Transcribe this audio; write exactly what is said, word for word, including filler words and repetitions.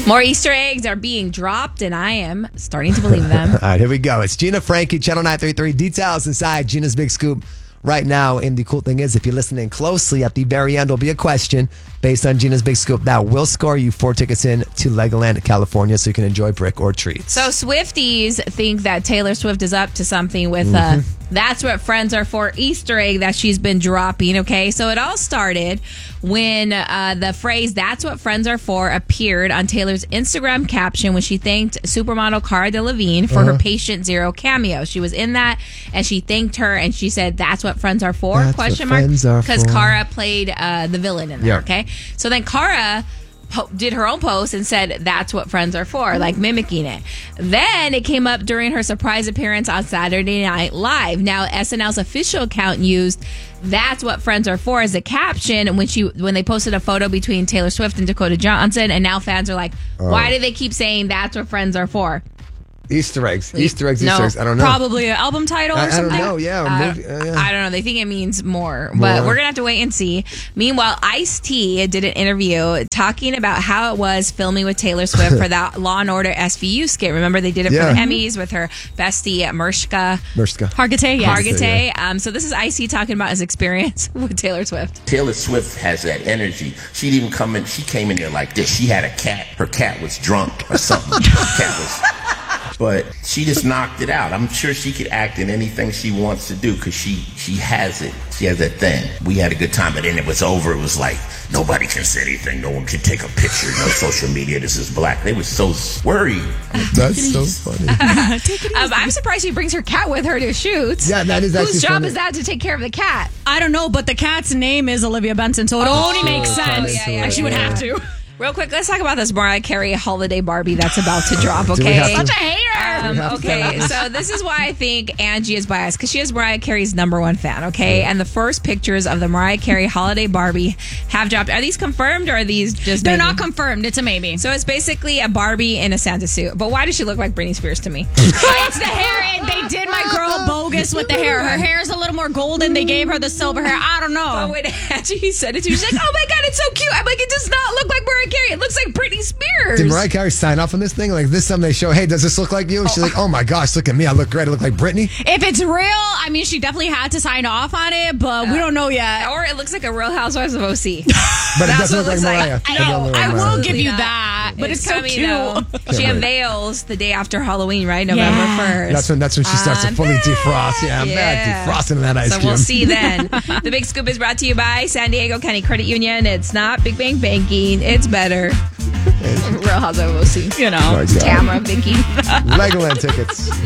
More Easter eggs are being dropped, and I am starting to believe them. All right, here we go. It's Gina Frankie, Channel nine thirty-three. Details inside Gina's Big Scoop right now. And the cool thing is, if you're listening closely, at the very end will be a question based on Gina's Big Scoop that will score you four tickets in to Legoland, California, so you can enjoy brick or treats. So Swifties think that Taylor Swift is up to something with uh, That's What Friends Are For Easter egg that she's been dropping, okay? So it all started when uh, the phrase That's What Friends Are For appeared on Taylor's Instagram caption when she thanked supermodel Cara Delevingne for Uh-huh. her Patient Zero cameo. She was in that, and she thanked her, and she said, That's what friends are for? That's question what mark. friends are Because for. Cara played uh, the villain in there, Yeah. okay? So then Cara po- did her own post and said, That's what friends are for, like mimicking it. Then it came up during her surprise appearance on Saturday Night Live. Now, S N L's official account used That's What Friends Are For as a caption when she when they posted a photo between Taylor Swift and Dakota Johnson, and now fans are like, why do they keep saying That's What Friends Are For? Easter eggs. Easter eggs, No, Easter eggs. I don't know. Probably an album title or I, I something. don't know. Yeah. or Uh, movie- uh, yeah. I don't know. They think it means more, but More. we're gonna have to wait and see. Meanwhile, Ice-T did an interview talking about how it was filming with Taylor Swift for that Law and Order S V U skit. Remember, they did it Yeah. for the Emmys with her bestie Mariska Mariska. Hargitay, yes. Hargitay. Um, so this is Ice-T talking about his experience with Taylor Swift. Taylor Swift has that energy. She didn't even come in. She came in there like this. She had a cat. Her cat was drunk or something. Her cat was. But she just knocked it out. I'm sure she could act in anything she wants to do because she, she has it. She has that thing. We had a good time, but then it was over. It was like, nobody can say anything. No one can take a picture. No social media. This is black. They were so worried. That's so funny. Um, I'm surprised she brings her cat with her to shoot. Yeah, that is actually Whose job funny. is that to take care of the cat? I don't know, but the cat's name is Olivia Benson, so it only makes true. sense. Oh, yeah, yeah, like she would yeah. have to. Real quick, let's talk about this Mariah Carey holiday Barbie that's about to drop, we okay? have to? Such a hater! Um, have to okay, tell so this is why I think Angie is biased, because she is Mariah Carey's number one fan, okay? And the first pictures of the Mariah Carey holiday Barbie have dropped. Are these confirmed, or are these just They're maybe? not confirmed. It's a maybe. So it's basically a Barbie in a Santa suit. But why does she look like Britney Spears to me? It's the hair, and they did my girl bogus with the hair. Her hair is a little more golden. They gave her the silver hair. I don't know. Oh, when Angie said it to me, she's like, oh my God, it's so cute. I'm like, it does not look like Mariah Carey. It looks like Britney Spears. Did Mariah Carey sign off on this thing? Like this time they show, hey, does this look like you? She's like, oh my gosh, look at me. I look great. I look like Britney. If it's real, I mean, she definitely had to sign off on it, but we don't know yet. Or it looks like a Real Housewives of O C. But it That's doesn't what look it like looks Mariah. like. It doesn't No, look like I will Mariah. give you Not. that, but it's, so coming, cute. though. She wait. unveils the day after Halloween, right? November Yeah. first. That's when that's when she starts to I'm fully back. defrost. Yeah, I'm Yeah. back defrosting that ice So cube. we'll see then. The Big Scoop is brought to you by San Diego County Credit Union. It's not Big Bang Banking. It's better. Real Housewives of O C. You know. Oh my God. Tamara, Vicky. Legoland tickets.